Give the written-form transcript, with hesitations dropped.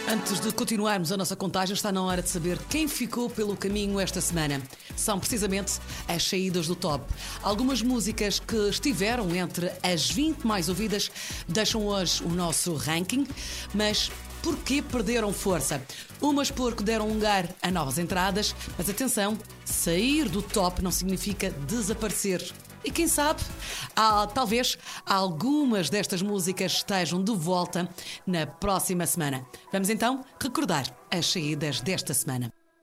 Antes de continuarmos a nossa contagem, está na hora de saber quem ficou pelo caminho esta semana. São precisamente as saídas do top. Algumas músicas que estiveram entre as 20 mais ouvidas deixam hoje o nosso ranking, mas porquê perderam força? Umas porque deram lugar a novas entradas, mas atenção, sair do top não significa desaparecer. E quem sabe, talvez algumas destas músicas estejam de volta na próxima semana. Vamos então recordar as saídas desta semana.